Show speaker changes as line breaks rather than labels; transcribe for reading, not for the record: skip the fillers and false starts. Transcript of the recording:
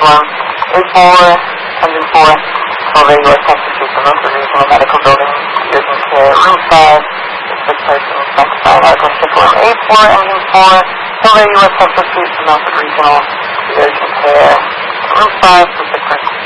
1, A4, Engine 4, Solvay U.S. Texas East, Milford Regional Medical Building, Urgent Care, Room 5, the 6 person, sanctified, Arkansas Form A4, Engine 4, Solvay U.S. Texas East, Milford Regional, Urgent Care, Room 5, the 6 person.